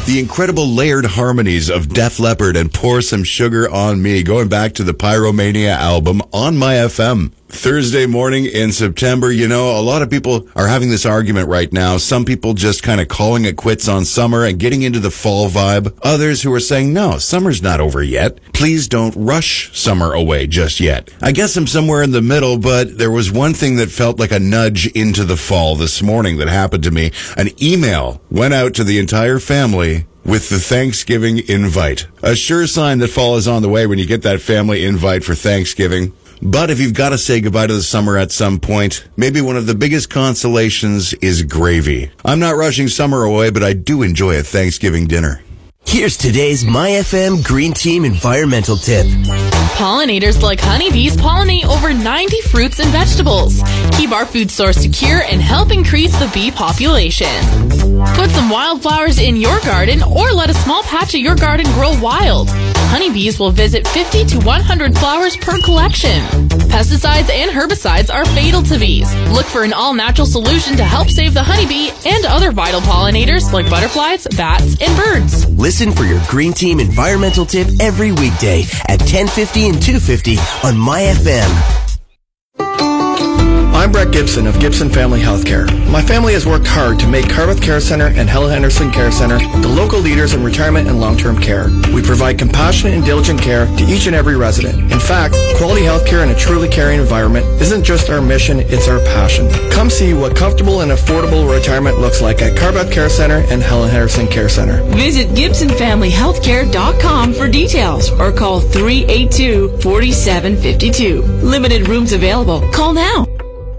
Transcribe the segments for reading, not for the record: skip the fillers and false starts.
The incredible layered harmonies of Def Leppard and Pour Some Sugar on Me, going back to the Pyromania album on My FM. Thursday morning in September, you know, a lot of people are having this argument right now. Some people just kind of calling it quits on summer and getting into the fall vibe. Others who are saying, no, summer's not over yet. Please don't rush summer away just yet. I guess I'm somewhere in the middle, but there was one thing that felt like a nudge into the fall this morning that happened to me. An email went out to the entire family with the Thanksgiving invite. A sure sign that fall is on the way when you get that family invite for Thanksgiving. But if you've got to say goodbye to the summer at some point, maybe one of the biggest consolations is gravy. I'm not rushing summer away, but I do enjoy a Thanksgiving dinner. Here's today's MyFM Green Team environmental tip. Pollinators like honeybees pollinate over 90 fruits and vegetables. Keep our food source secure and help increase the bee population. Put some wildflowers in your garden or let a small patch of your garden grow wild. Honeybees will visit 50 to 100 flowers per collection. Pesticides and herbicides are fatal to bees. Look for an all-natural solution to help save the honeybee and other vital pollinators like butterflies, bats, and birds. Listen for your Green Team environmental tip every weekday at 10:50 and 2:50 on MyFM. I'm Brett Gibson of Gibson Family Healthcare. My family has worked hard to make Cardiff Care Centre and Helen Henderson Care Centre the local leaders in retirement and long-term care. We provide compassionate and diligent care to each and every resident. In fact, quality healthcare in a truly caring environment isn't just our mission, it's our passion. Come see what comfortable and affordable retirement looks like at Cardiff Care Centre and Helen Henderson Care Centre. Visit GibsonFamilyHealthcare.com for details or call 382-4752. Limited rooms available. Call now.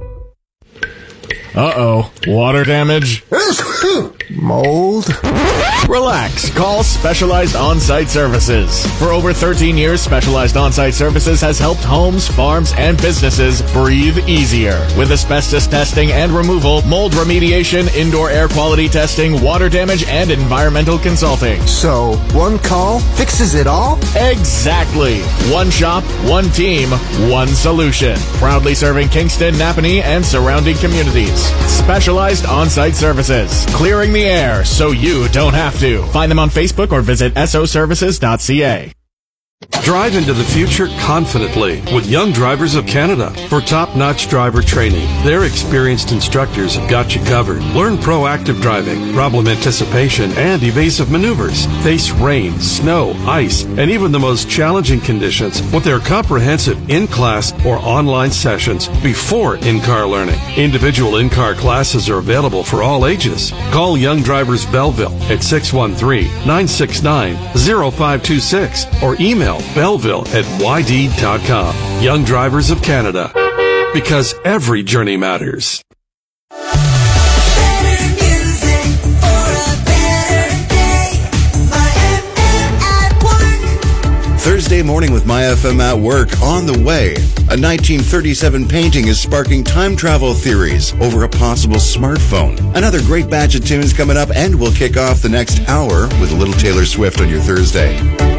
Uh-oh. Water damage? Mold? Relax. Call Specialized On-Site Services. For over 13 years, Specialized On-Site Services has helped homes, farms, and businesses breathe easier. With asbestos testing and removal, mold remediation, indoor air quality testing, water damage, and environmental consulting. So, one call fixes it all? Exactly. One shop, one team, one solution. Proudly serving Kingston, Napanee, and surrounding communities. Specialized On-Site Services. Clearing the air so you don't have to. Find them on Facebook or visit soservices.ca. Drive into the future confidently with Young Drivers of Canada. For top-notch driver training, their experienced instructors have got you covered. Learn proactive driving, problem anticipation, and evasive maneuvers. Face rain, snow, ice, and even the most challenging conditions with their comprehensive in-class or online sessions before in-car learning. Individual in-car classes are available for all ages. Call Young Drivers Belleville at 613-969-0526 or email belleville@yd.com. Young Drivers of Canada. Because every journey matters. Better music for a better day. My FM at work. Thursday morning with My FM at work on the way. A 1937 painting is sparking time travel theories over a possible smartphone. Another great batch of tunes coming up, and we'll kick off the next hour with a little Taylor Swift on your Thursday.